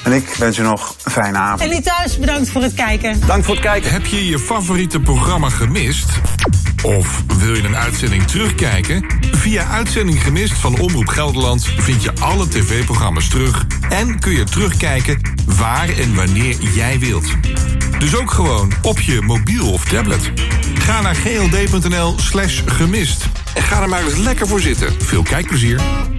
En ik wens u nog een fijne avond. En u thuis, bedankt voor het kijken. Dank voor het kijken. Heb je je favoriete programma gemist? Of wil je een uitzending terugkijken? Via Uitzending Gemist van Omroep Gelderland vind je alle tv-programma's terug. En kun je terugkijken waar en wanneer jij wilt. Dus ook gewoon op je mobiel of tablet. Ga naar gld.nl/gemist. En ga er maar eens lekker voor zitten. Veel kijkplezier.